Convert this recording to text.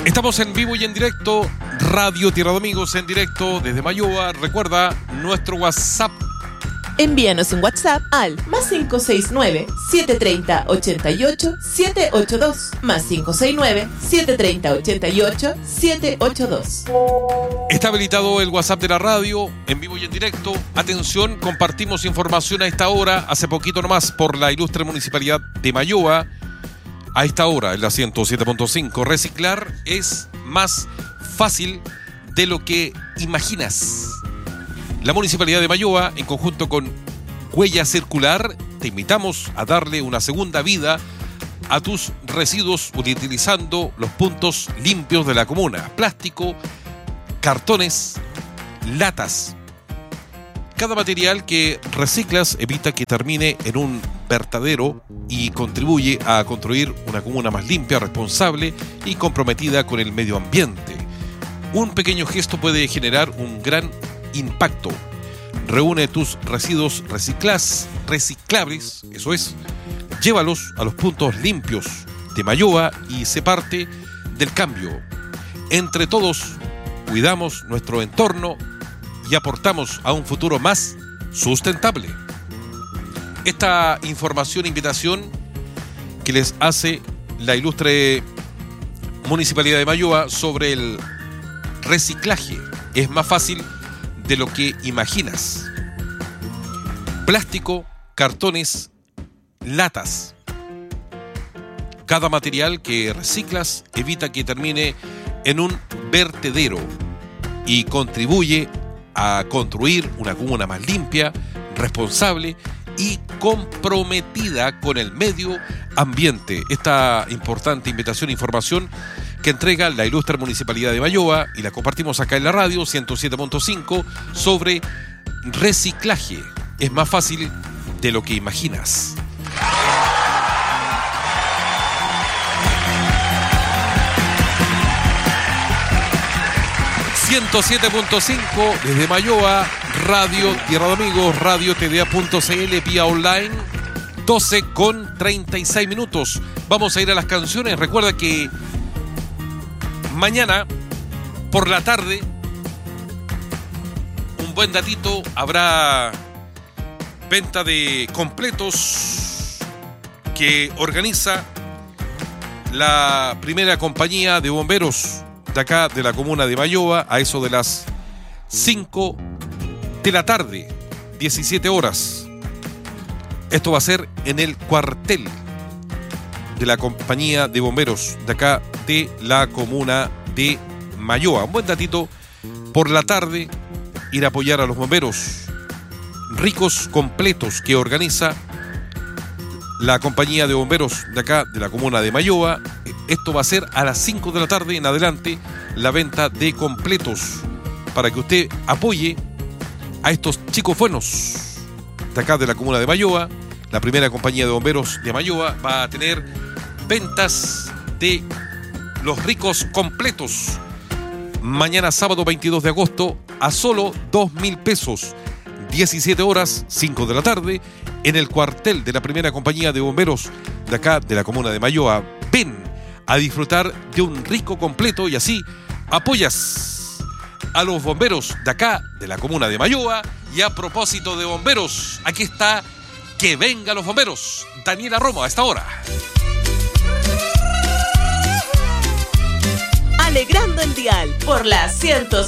Estamos en vivo y en directo, Radio Tierra de Amigos en directo desde Mayoa. Recuerda nuestro WhatsApp. Envíanos un WhatsApp al +569-730-88-782, +569-730-88-782. Está habilitado el WhatsApp de la radio, en vivo y en directo. Atención, compartimos información a esta hora, hace poquito nomás, por la ilustre Municipalidad de Mayoa. A esta hora, en la 107.5, reciclar es más fácil de lo que imaginas. La Municipalidad de Mayoa, en conjunto con Huella Circular, te invitamos a darle una segunda vida a tus residuos utilizando los puntos limpios de la comuna. Plástico, cartones, latas. Cada material que reciclas evita que termine en un vertedero y contribuye a construir una comuna más limpia, responsable y comprometida con el medio ambiente. Un pequeño gesto puede generar un gran impacto. Reúne tus residuos reciclables, eso es, llévalos a los puntos limpios de Mayoa y sé parte del cambio. Entre todos, cuidamos nuestro entorno y aportamos a un futuro más sustentable. Esta información, invitación que les hace la ilustre Municipalidad de Mayoa sobre el reciclaje es más fácil de lo que imaginas. Plástico, cartones, latas. Cada material que reciclas evita que termine en un vertedero y contribuye a construir una comuna más limpia, responsable y comprometida con el medio ambiente. Esta importante invitación e información que entrega la ilustre Municipalidad de Mayoa y la compartimos acá en la radio 107.5 sobre reciclaje. Es más fácil de lo que imaginas. ...107.5 desde Mayoa, Radio Tierra de Amigos, Radio TDA.cl, vía online, 12:36. Vamos a ir a las canciones. Recuerda que mañana por la tarde, un buen datito, habrá venta de completos que organiza la primera compañía de bomberos de acá de la comuna de Mayoa, a eso de las 5 de la tarde, 17 horas. Esto va a ser en el cuartel de la compañía de bomberos de acá de la comuna de Mayoa. Un buen datito, por la tarde ir a apoyar a los bomberos. Ricos completos que organiza la compañía de bomberos de acá de la comuna de Mayoa. Esto va a ser a las 5 de la tarde en adelante, la venta de completos para que usted apoye a estos chicos buenos de acá de la comuna de Mayoa. La primera compañía de bomberos de Mayoa va a tener ventas de los ricos completos mañana sábado 22 de agosto a solo 2.000 pesos, 17 horas, 5 de la tarde, en el cuartel de la primera compañía de bomberos de acá de la comuna de Mayoa. Ven a disfrutar de un rico completo y así apoyas a los bomberos de acá de la comuna de Mayoa. Y a propósito de bomberos, aquí está Que Vengan los Bomberos, Daniela Romo a esta hora. Alegrando el dial por la 100.